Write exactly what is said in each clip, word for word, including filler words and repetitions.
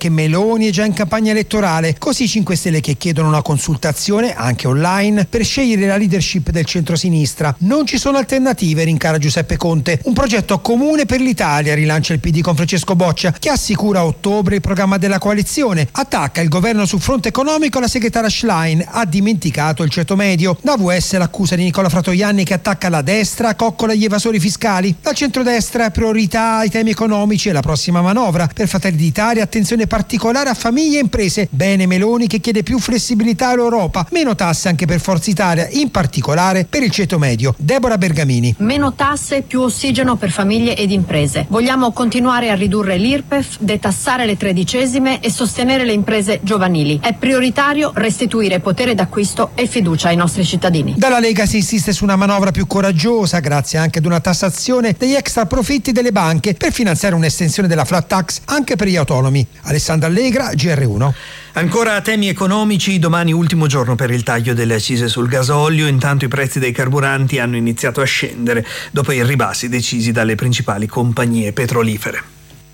che Meloni è già in campagna elettorale, così cinque Stelle che chiedono una consultazione, anche online, per scegliere la leadership del centrosinistra. Non ci sono alternative, rincara Giuseppe Conte. Un progetto comune per l'Italia, rilancia il P D con Francesco Boccia, che assicura a ottobre il programma della coalizione. Attacca il governo sul fronte economico la segretaria Schlein, ha dimenticato il ceto medio. Da V S l'accusa di Nicola Fratoianni che attacca la destra, coccola gli evasori fiscali. Dal centrodestra priorità ai temi economici e la prossima manovra. Per Fratelli d'Italia attenzione particolare a famiglie e imprese. Bene Meloni che chiede più flessibilità all'Europa, meno tasse anche per Forza Italia, in particolare per il ceto medio. Deborah Bergamini. Meno tasse, più ossigeno per famiglie ed imprese. Vogliamo continuare a ridurre l'I R P E F, detassare le tredicesime e sostenere le imprese giovanili. È prioritario restituire potere d'acquisto e fiducia ai nostri cittadini. Dalla Lega si insiste su una manovra più coraggiosa, grazie anche ad una tassazione degli extra profitti delle banche per finanziare un'estensione della flat tax anche per gli autonomi. Alessandra Allegra, G R uno. Ancora temi economici, domani ultimo giorno per il taglio delle accise sul gasolio, intanto i prezzi dei carburanti hanno iniziato a scendere dopo i ribassi decisi dalle principali compagnie petrolifere.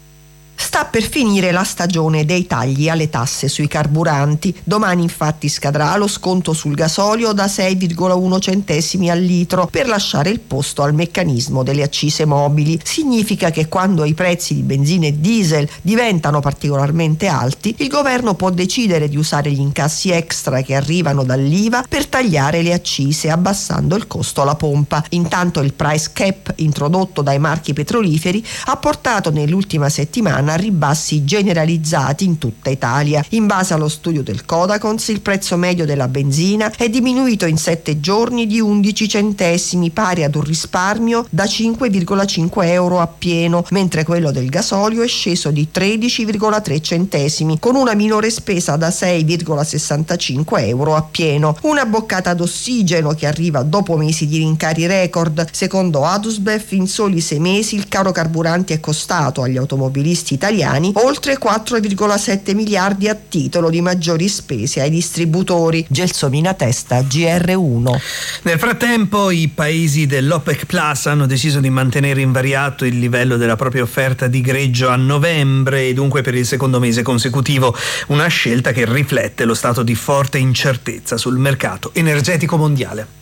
Sta per finire la stagione dei tagli alle tasse sui carburanti. Domani infatti scadrà lo sconto sul gasolio da sei virgola uno centesimi al litro per lasciare il posto al meccanismo delle accise mobili. Significa che quando i prezzi di benzina e diesel diventano particolarmente alti, il governo può decidere di usare gli incassi extra che arrivano dall'I V A per tagliare le accise, abbassando il costo alla pompa. Intanto il price cap introdotto dai marchi petroliferi ha portato nell'ultima settimana ribassi generalizzati in tutta Italia. In base allo studio del Codacons, il prezzo medio della benzina è diminuito in sette giorni di undici centesimi, pari ad un risparmio da cinque virgola cinque euro a pieno, mentre quello del gasolio è sceso di tredici virgola tre centesimi, con una minore spesa da sei virgola sessantacinque euro a pieno. Una boccata d'ossigeno che arriva dopo mesi di rincari record. Secondo Adusbef, in soli sei mesi il caro carburanti è costato agli automobilisti italiani oltre quattro virgola sette miliardi a titolo di maggiori spese ai distributori. Gelsomina Testa, G R uno. Nel frattempo i paesi dell'OPEC Plus hanno deciso di mantenere invariato il livello della propria offerta di greggio a novembre e dunque per il secondo mese consecutivo, una scelta che riflette lo stato di forte incertezza sul mercato energetico mondiale.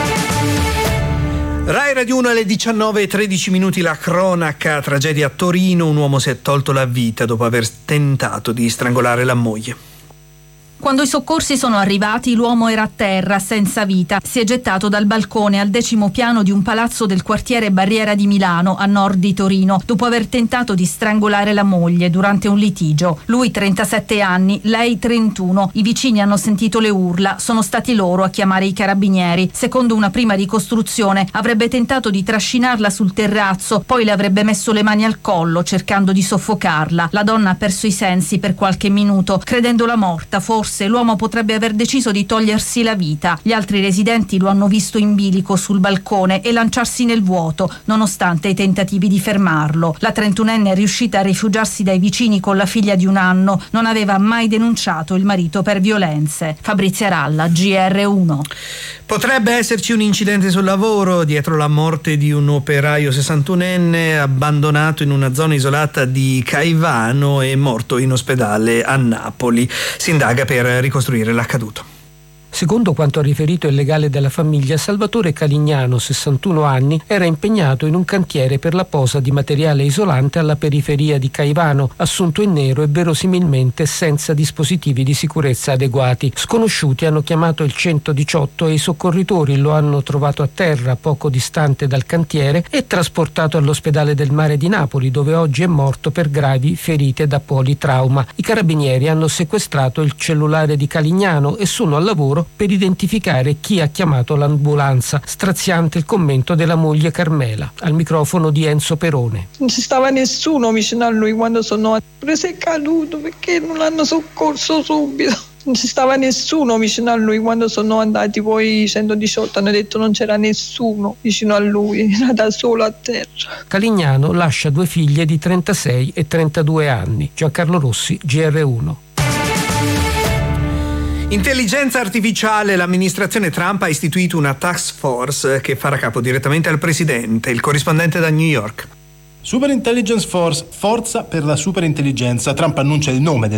Rai Radio uno alle diciannove e tredici minuti, la cronaca, tragedia a Torino, un uomo si è tolto la vita dopo aver tentato di strangolare la moglie. Quando i soccorsi sono arrivati, l'uomo era a terra, senza vita. Si è gettato dal balcone al decimo piano di un palazzo del quartiere Barriera di Milano, a nord di Torino, dopo aver tentato di strangolare la moglie durante un litigio. Lui trentasette anni, lei trentuno. I vicini hanno sentito le urla, sono stati loro a chiamare i carabinieri. Secondo una prima ricostruzione, avrebbe tentato di trascinarla sul terrazzo, poi le avrebbe messo le mani al collo, cercando di soffocarla. La donna ha perso i sensi per qualche minuto, credendola morta. Forse l'uomo potrebbe aver deciso di togliersi la vita. Gli altri residenti lo hanno visto in bilico sul balcone e lanciarsi nel vuoto, nonostante i tentativi di fermarlo. La trentunenne è riuscita a rifugiarsi dai vicini con la figlia di un anno. Non aveva mai denunciato il marito per violenze. Fabrizia Ralla, G R uno. Potrebbe esserci un incidente sul lavoro dietro la morte di un operaio sessantunenne abbandonato in una zona isolata di Caivano e morto in ospedale a Napoli. Si indaga per ricostruire l'accaduto. Secondo quanto ha riferito il legale della famiglia, Salvatore Calignano, sessantuno anni, era impegnato in un cantiere per la posa di materiale isolante alla periferia di Caivano, assunto in nero e verosimilmente senza dispositivi di sicurezza adeguati. Sconosciuti hanno chiamato il centodiciotto e i soccorritori lo hanno trovato a terra poco distante dal cantiere e trasportato all'ospedale del Mare di Napoli, dove oggi è morto per gravi ferite da politrauma. I carabinieri hanno sequestrato il cellulare di Calignano e sono al lavoro per identificare chi ha chiamato l'ambulanza. Straziante il commento della moglie Carmela, al microfono di Enzo Perone. Non ci stava nessuno vicino a lui quando sono preso e caduto, perché non l'hanno soccorso subito. Non ci stava nessuno vicino a lui quando sono andati poi i centodiciotto, hanno detto non c'era nessuno vicino a lui, era da solo a terra. Calignano lascia due figlie di trentasei e trentadue anni. Giancarlo Rossi, G R uno. Intelligenza artificiale, l'amministrazione Trump ha istituito una task force che farà capo direttamente al presidente. Il corrispondente da New York. Super Intelligence Force, forza per la superintelligenza. Trump annuncia il nome del